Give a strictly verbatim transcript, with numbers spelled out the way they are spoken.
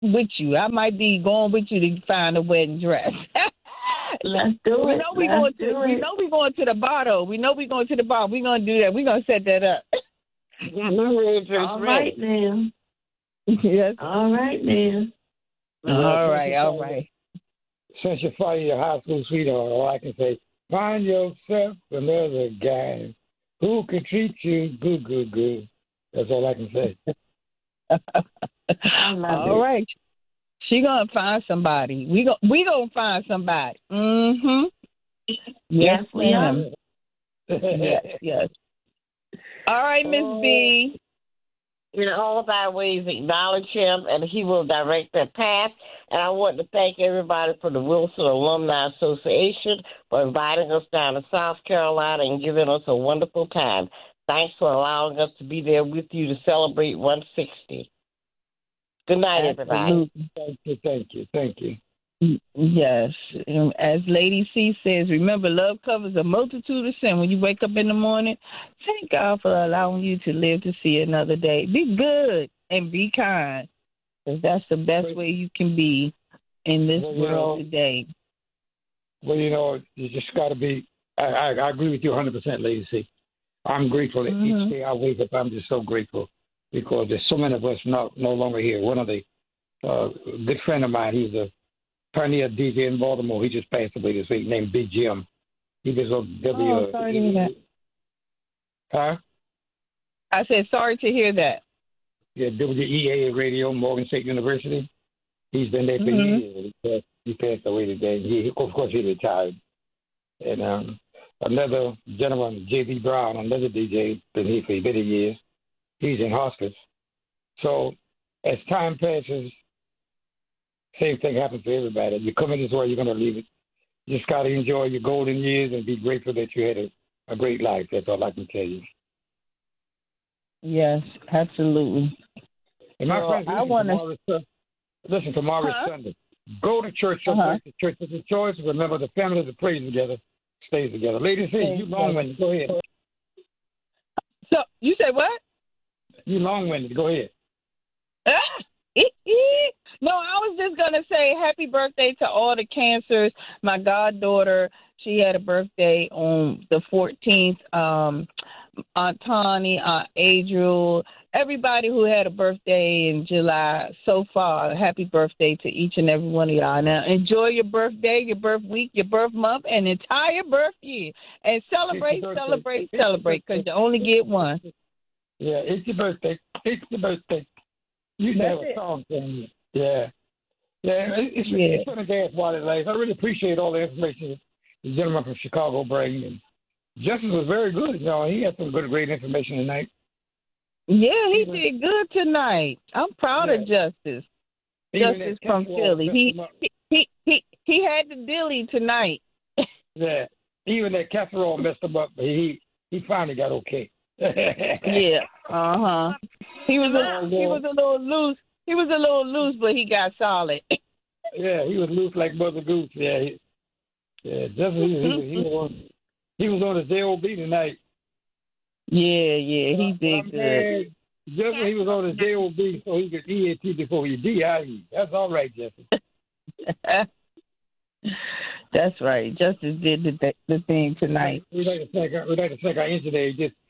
with you. I might be going with you to find a wedding dress. Let's do we it. know we Let's going to. do We it. know we going to the bar though. We know we going to the bar. We gonna do that. We gonna set that up. Yeah, my red dress All ready. right now. Yes. All right now. All right. All right. Since you follow your high school sweetheart, all I can say, find yourself another guy who can treat you good, good, good. That's all I can say. I love All it. right. She gonna find somebody. We go. We gonna find somebody. Mm-hmm. Yes, we are. ma'am. Yes. Yes. All right, Miss Oh. B. In all thy ways acknowledge him, and he will direct their path. And I want to thank everybody from the Wilson Alumni Association for inviting us down to South Carolina and giving us a wonderful time. Thanks for allowing us to be there with you to celebrate one sixty. Good night, everybody. Absolutely. Thank you, thank you, thank you. Yes. Um, As Lady C says, remember, love covers a multitude of sin. When you wake up in the morning, thank God for allowing you to live to see another day. Be good and be kind, because that's the best way you can be in this Well, you world know, today. Well, you know, you just got to be. I, I, I agree with you one hundred percent, Lady C. I'm grateful that Mhm. each day I wake up. I'm just so grateful because there's so many of us no no longer here. One of the uh, good friend of mine, he's a pioneer D J in Baltimore. He just passed away this week, named Big Jim. He was on W. Oh, sorry to hear that. Huh? I said sorry to hear that. Yeah, W E A radio, Morgan State University. He's been there for Mhm. years. He passed, he passed away today. He, of course, he retired. And um, another gentleman, J B Brown, another D J, been here for many years. He's in hospice. So as time passes, same thing happens to everybody. You come in this way, you're going to leave it. You just got to enjoy your golden years and be grateful that you had a, a great life. That's all I can tell you. Yes, absolutely. And my Well, friends, I listen, wanna- tomorrow's, Sun- listen, tomorrow's Huh? Sunday. Go to church. Uh-huh. The church is a choice. Remember, the family that prays together stays together. Ladies, hey, Stays you long-winded. Go ahead. So you said what? You long-winded. Go ahead. No, I was just going to say happy birthday to all the cancers. My goddaughter, she had a birthday on the fourteenth. Um, Aunt Tawny, Aunt Adriel, everybody who had a birthday in July so far, happy birthday to each and every one of y'all. Now, enjoy your birthday, your birth week, your birth month, and entire birth year. And celebrate, It's your birthday. celebrate, It's your celebrate, because birthday. you only get one. Yeah, it's your birthday. It's your birthday. You That's have a it. song for me. Yeah. Yeah, it- it's, Yeah. it's been a gas while it lasts. I really appreciate all the information the gentleman from Chicago bring. And Justice was very good. You know, he had some good, great information tonight. Yeah, he Even- did good tonight. I'm proud of Justice. Even Justice that from Casserole Philly. messed He, him up. he he he he had the dilly tonight. Yeah, even that casserole messed him up, but he he finally got okay. Yeah. Uh huh. He was a he was a little loose. He was a little loose, but he got solid. Yeah, he was loose like Mother Goose. Yeah, he, yeah, just he, he, he was on he was on his J O B tonight. Yeah, yeah, he I'm did good. glad Jesse, he was on his J O B so he could E A T before he D I E. That's all right, Jesse. That's right. Justice did the the thing tonight. We'd like to thank our, we'd like to thank our engineer. He just